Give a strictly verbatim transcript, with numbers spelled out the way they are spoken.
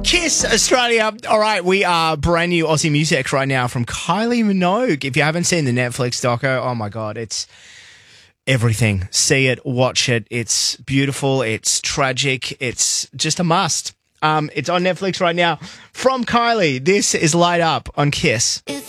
Kiss Australia. All right, we are brand new Aussie music right now from Kylie Minogue. If you haven't seen the Netflix doco, oh my God, it's everything. See it, watch it. It's beautiful. It's tragic. It's just a must. Um, it's on Netflix right now from Kylie. This is Light Up on Kiss.